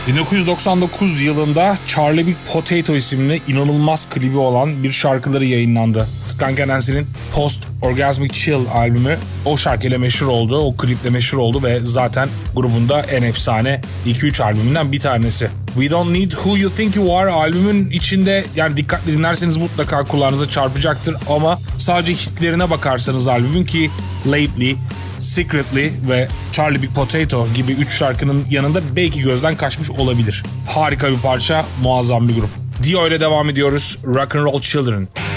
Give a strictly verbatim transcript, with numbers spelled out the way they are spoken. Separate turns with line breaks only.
bin dokuz yüz doksan dokuz yılında Charlie Big Potato isimli inanılmaz klibi olan bir şarkıları yayınlandı. Skunk Anansie'nin Post Orgasmic Chill albümü o şarkıyla meşhur oldu, o kliple meşhur oldu ve zaten grubunda en efsane iki üç albümünden bir tanesi. We Don't Need Who You Think You Are albümün içinde, yani dikkatli dinlerseniz mutlaka kulağınıza çarpacaktır ama sadece hitlerine bakarsanız albümün, ki Lately, Secretly ve Charlie Big Potato gibi üç şarkının yanında belki gözden kaçmış olabilir. Harika bir parça, muazzam bir grup. Dio ile devam ediyoruz. Rock and Roll Children.